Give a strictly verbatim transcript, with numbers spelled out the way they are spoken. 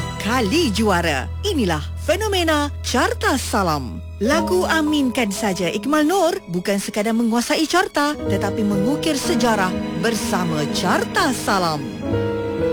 kali juara. Inilah fenomena Carta Salam. Lagu Aminkan Saja Ikmal Noor bukan sekadar menguasai carta tetapi mengukir sejarah bersama Carta Salam.